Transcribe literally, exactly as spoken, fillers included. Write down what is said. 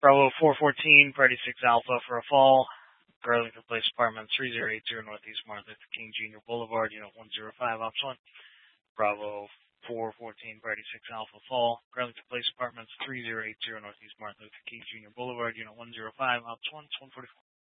Bravo four fourteen, Party six Alpha for a fall. Garlington Place Apartment three zero eight zero Northeast Martin Luther King Junior Boulevard, Unit one zero five, Ops one. Bravo four fourteen, Party six Alpha fall. Garlington Place Apartments three zero eight zero Northeast Martin Luther King Junior Boulevard, Unit one zero five, Ops one, one forty-four.